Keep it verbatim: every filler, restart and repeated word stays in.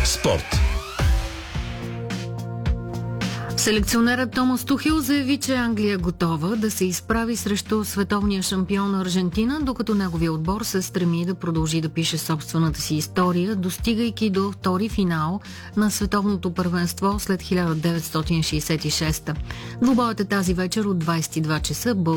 Спорт. Селекционерът Томас Тухел заяви, че Англия е готова да се изправи срещу световния шампион Аржентина, докато неговия отбор се стреми да продължи да пише собствената си история, достигайки до втори финал на световното първенство след хиляда деветстотин шейсет и шеста. Двубоят е тази вечер от двайсет и два часа.